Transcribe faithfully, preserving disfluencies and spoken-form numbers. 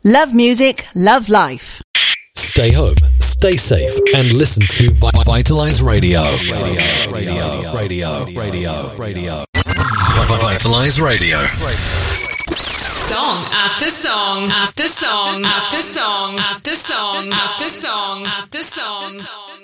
Love music, love life. Stay home, stay safe, and listen to Vitalize Radio. Radio, radio, radio, radio, radio. Vitalize Radio. Song after song after song after